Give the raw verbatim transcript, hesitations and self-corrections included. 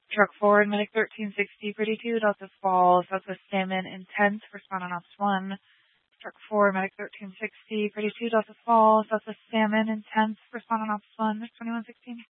Truck forward, Medic thirteen sixty, Pretty two, Delta Fall, Southwest Salmon, Intense, respond on Ops one. Truck forward, Medic thirteen sixty, Pretty two, Delta Fall, Southwest Salmon, Intense, respond on Ops one, twenty-one sixteen.